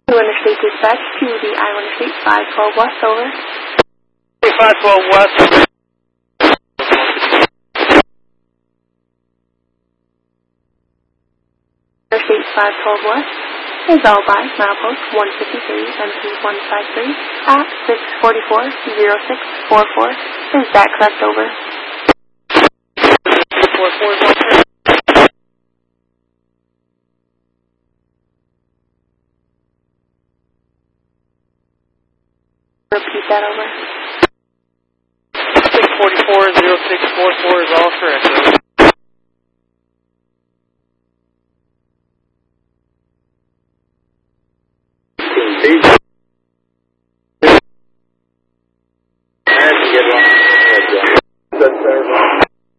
Interstate dispatch to the I-1 512 West, over. 512 West. Interstate 512 West is all by milepost 153 MP153 at 644-0644. Is that correct, over? 644. Repeat that, over. 644-0644 is all correct, over.